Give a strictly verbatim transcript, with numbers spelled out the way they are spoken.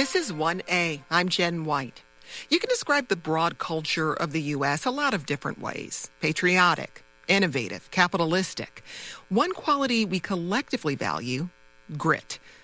This is one A. I'm Jen White. You can describe the broad culture of the U S a lot of different ways. Patriotic, innovative, capitalistic. One quality we collectively value, grit.